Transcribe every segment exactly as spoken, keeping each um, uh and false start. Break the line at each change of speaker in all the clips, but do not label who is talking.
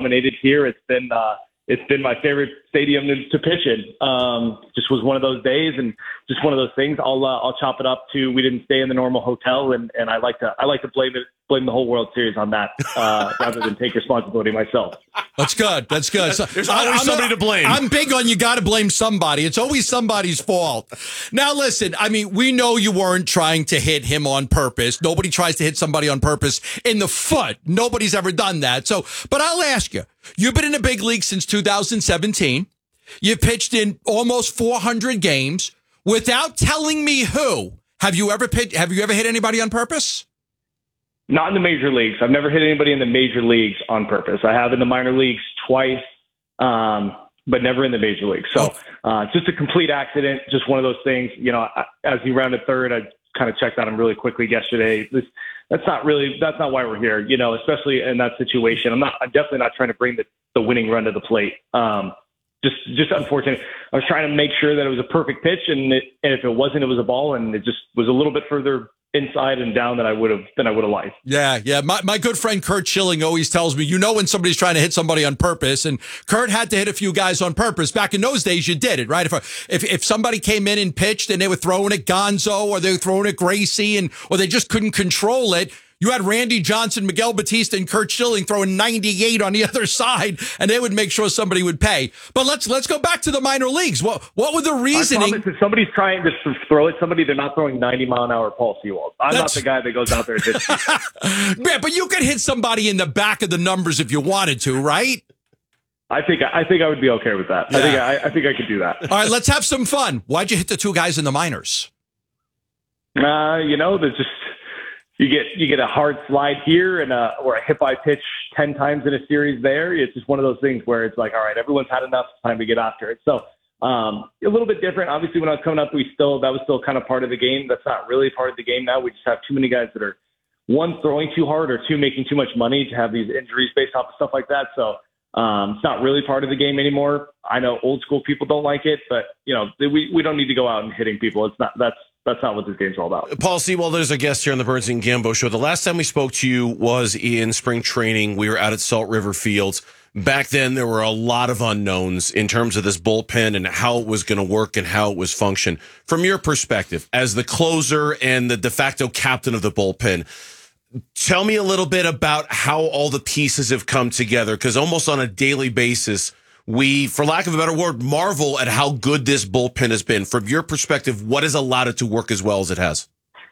dominated here. It's been uh, it's been my favorite stadium to, to pitch in. Um, just was one of those days, and just one of those things. I'll uh, I'll chop it up to we didn't stay in the normal hotel, and, and I like to I like to blame it blame the whole World Series on that uh, rather than take responsibility myself.
That's good. That's good. So,
There's always
I,
somebody
a,
to blame.
I'm big on you got to blame somebody. It's always somebody's fault. Now, listen, I mean, we know you weren't trying to hit him on purpose. Nobody tries to hit somebody on purpose in the foot. Nobody's ever done that. So, but I'll ask you, you've been in the big league since two thousand seventeen. You've pitched in almost four hundred games. Without telling me who, have you ever pitched, have you ever hit anybody on purpose?
Not in the major leagues. I've never hit anybody in the major leagues on purpose. I have in the minor leagues twice, um, but never in the major leagues. So uh, just a complete accident, just one of those things. You know, I, as he rounded third, I kind of checked on him really quickly yesterday. This, that's not really, that's not why we're here, you know, especially in that situation. I'm not, I'm definitely not trying to bring the, the winning run to the plate. Um, just, just unfortunate. I was trying to make sure that it was a perfect pitch, and, it, and if it wasn't, it was a ball, and it just was a little bit further inside and down than I would have than I would have liked.
Yeah, yeah. My my good friend Curt Schilling always tells me, you know when somebody's trying to hit somebody on purpose, and Curt had to hit a few guys on purpose. Back in those days, you did it, right? If if if somebody came in and pitched and they were throwing at Gonzo or they were throwing at Gracie and or they just couldn't control it, you had Randy Johnson, Miguel Batista, and Curt Schilling throwing ninety-eight on the other side, and they would make sure somebody would pay. But let's let's go back to the minor leags. What what were the reasoning?
I promise if somebody's trying to throw at somebody, they're not throwing ninety mile an hour Paul Sewald. I'm That's... not the guy that goes out there and hits people.
Yeah, but you could hit somebody in the back of the numbers if you wanted to, right?
I think I think I would be okay with that. Yeah. I think I, I think I could do that.
All right, let's have some fun. Why'd you hit the two guys in the minors?
Uh, you know, there's just. You get you get a hard slide here and a, or a hit by pitch ten times in a series there. It's just one of those things where it's like, all right, everyone's had enough time to get after it. So um, a little bit different. Obviously, when I was coming up, we still that was still kind of part of the game. That's not really part of the game now. We just have too many guys that are one throwing too hard or two making too much money to have these injuries based off of stuff like that. So um, it's not really part of the game anymore. I know old school people don't like it, but you know we we don't need to go out and hitting people. It's not that's. That's not what this game's all about.
Paul Sewald is a guest here on the Burns and Gambo show. The last time we spoke to you was in spring training. We were out at Salt River Fields. Back then, there were a lot of unknowns in terms of this bullpen and how it was going to work and how it was function. From your perspective, as the closer and the de facto captain of the bullpen, tell me a little bit about how all the pieces have come together, because almost on a daily basis, we, for lack of a better word, marvel at how good this bullpen has been. From your perspective, what has allowed it to work as well as it has?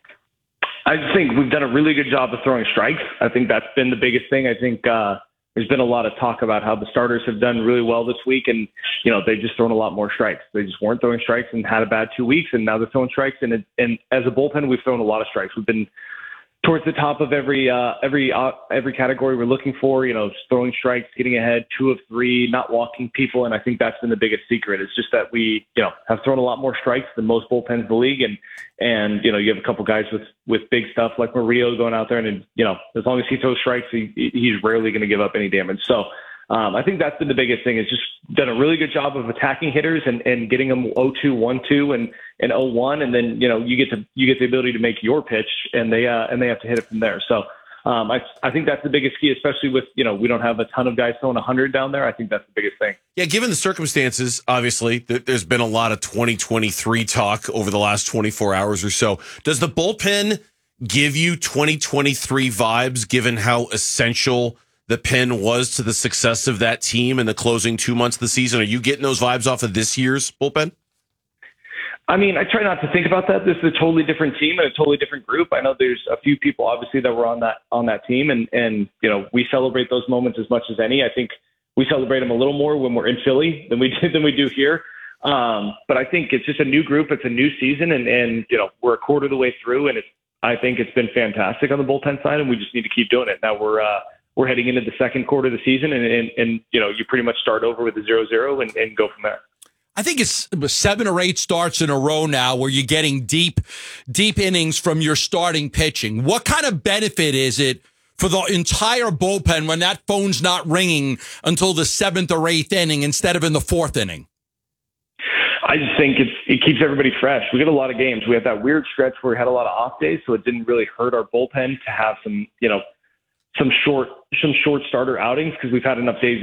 I think we've done a really good job of throwing strikes. I think that's been the biggest thing. I think uh, there's been a lot of talk about how the starters have done really well this week, and you know they've just thrown a lot more strikes. They just weren't throwing strikes and had a bad two weeks, and now they're throwing strikes. And it, and as a bullpen, we've thrown a lot of strikes. We've been towards the top of every uh, every uh, every category we're looking for, you know, throwing strikes, getting ahead, two of three, not walking people, and I think that's been the biggest secret. It's just that we, you know, have thrown a lot more strikes than most bullpens in the league, and and you know, you have a couple guys with with big stuff like Murillo going out there, and you know, as long as he throws strikes, he, he's rarely going to give up any damage. So. Um, I think that's been the biggest thing, is just done a really good job of attacking hitters and, and getting them oh two, one two, and, and oh one. And then, you know, you get to, you get the ability to make your pitch, and they, uh, and they have to hit it from there. So, um, I, I think that's the biggest key, especially with, you know, we don't have a ton of guys throwing a hundred down there. I think that's the biggest thing.
Yeah. Given the circumstances, obviously th- there's been a lot of twenty twenty-three talk over the last twenty-four hours or so. Does the bullpen give you twenty twenty-three vibes, given how essential the pen was to the success of that team in the closing two months of the season? Are you getting those vibes off of this year's bullpen?
I mean, I try not to think about that. This is a totally different team and a totally different group. I know there's a few people obviously that were on that on that team, and and you know we celebrate those moments as much as any. I think we celebrate them a little more when we're in Philly than we did than we do here. Um, but I think it's just a new group. It's a new season, and and you know we're a quarter of the way through, and it's I think it's been fantastic on the bullpen side, and we just need to keep doing it. Now we're. Uh, We're heading into the second quarter of the season, and, and, and you know, you pretty much start over with a zero zero and, and go from there.
I think it's seven or eight starts in a row now where you're getting deep, deep innings from your starting pitching. What kind of benefit is it for the entire bullpen when that phone's not ringing until the seventh or eighth inning instead of in the fourth inning?
I just think it's, it keeps everybody fresh. We get a lot of games. We had that weird stretch where we had a lot of off days, so it didn't really hurt our bullpen to have some, you know, some short, some short starter outings, because we've had enough days